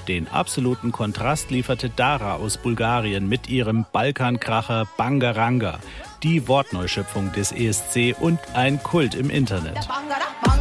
Den absoluten Kontrast lieferte Dara aus Bulgarien mit ihrem Balkankracher Bangaranga, die Wortneuschöpfung des ESC und ein Kult im Internet.